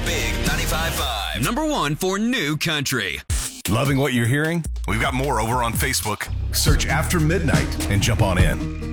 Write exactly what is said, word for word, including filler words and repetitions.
Big ninety-five point five. Number one for new country. Loving what you're hearing? We've got more over on Facebook. Search After Midnight and jump on in.